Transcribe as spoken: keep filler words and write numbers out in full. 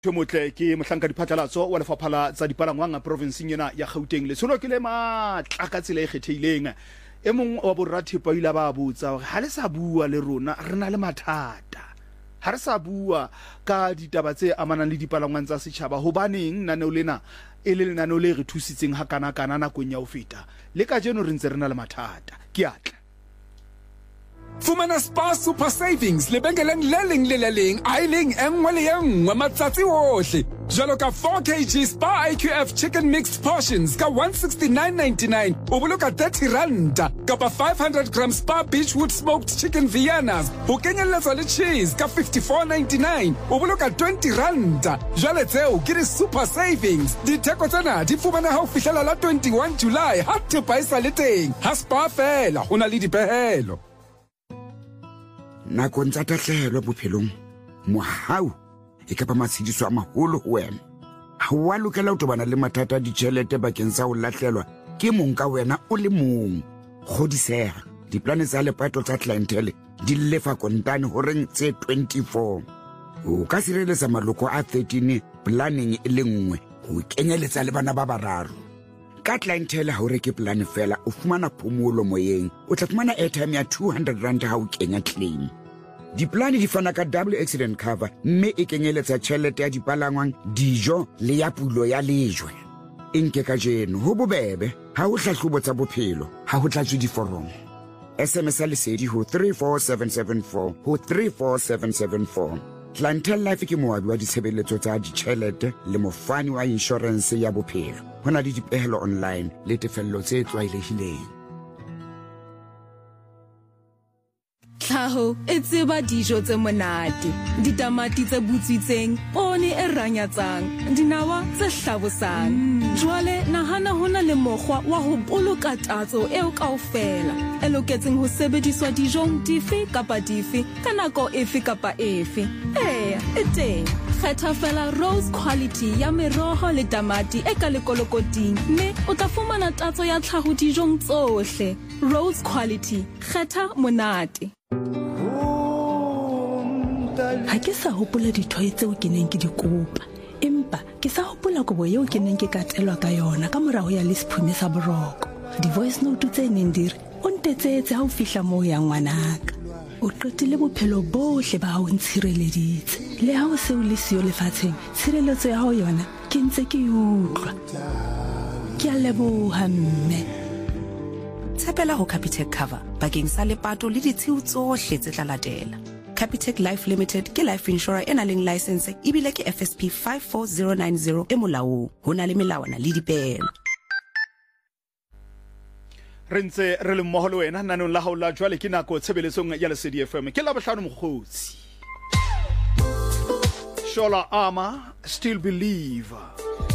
Motle ke mohlanka diphatlalatso wa lefapha la tsa dipalangwang provinceng ena ya Gauteng le tsholo ke le matla ka tsela e kgetheileng e mong wa borrathipa ile ba botsa hore ha le sa bua le rona rena le mathata ha re sa bua ka ditaba tse amanang le dipalangwang tsa setjhaba hobaneng naneo lena e le naneo le re thusitseng ha kana kana nakong ya ho feta le ka jeno re ntse rena le mathata ke atla Fumana Spar Super Savings lebenkeleng le leng le le leng a ileng engwe le engwe matsatsi ohle jalo ka four kilograms Spar I Q F chicken mixed portions ka one sixty-nine ninety-nine o boloka thirty rand kapa five hundred grams Spar Beechwood smoked chicken Viennas o kenyelletsa le cheese ka fifty-four ninety-nine o boloka twenty rand jale tseo ke di Super Savings ditheko tsena di fumana ha o fihlela la twenty-one July ha thepa e sa le teng ha Spar fela hona le dipehelo nakong tsa tahlehelo bophelong mohau e ka ba matshidiso a maholo ho wena ha wa lokela ho tobana le mathata a ditjhelete bakeng sa ho lahlelwa ke mong ka wena o le mong kgodiseha diplane tsa lepato tsa clientele di lefa kontane ho reng tse twenty-four o ka sireletsa maloko a thirteen planning e le nngwe ho kenyeletsa le bana ba bararo ka clientele ha o reke plan fela o fumana phomolo moyeng o tla fumana airtime ya two hundred rand ha o kenya claim diplane di fana ka double accident cover mme e kenyeletsa tjhelete ya dipalangwang dijo le ya pulo ya lejwe enke ka jeno ho bobebe ha o hlahlobo tsa bophelo ha ho tlatswe diforomo S M S lesedi ho three four seven seven four ho three four seven seven four Clientele Life ke moabi wa ditshebeletso tsa ditjhelete le mofani wa insurance ya bophelo hona le dipehelo online le tefello tse tlwaelehileng Tlhaho e tseba dijo tse monate ditamati tse butswitseng pone e ranyatsang dinawa tse hlabosang jwale nahana hona le mokgwa wa ho boloka tatso eo kaofela e loketseng ho sebediswa dijong dife kapa dife ka nako efe kapa efe e e teng kgetha fela Rose quality ya meroho le tamati e ka lekolokoting mme o tla fumana tatso ya tlhaho dijong tsohle Rose quality kgetha monate Ha ke sa hopola dithoe tseo ke neng ke di kopa empa ke sa hopola kobo eo ke neng ke katelwa ka yona ka morao ya lesiphume sa boroko di voice note tse neng dire o ntetsetse ha o fihla moo ya ngwanaka o qetile bophelo bohle ba hao ntshireleditse le ha o se o le siyo lefatsheng tshireletso ya hao yona ke ntse ke utlwa ke a leboha mme Tshepela ho Capitec cover bakeng sa lepato le ditshiu tsohle tse tla latela Capitec Life Limited ke life insurer ena leng license ebile ke F S P five four zero nine zero e molaong hona le melawana le dipehelo re ntse re le mmoho le wena nanong la hao la jwale ke nako tshebeletsong ya Lesedi F M ke la bohlano mokgotsi Shola Ama Still Believe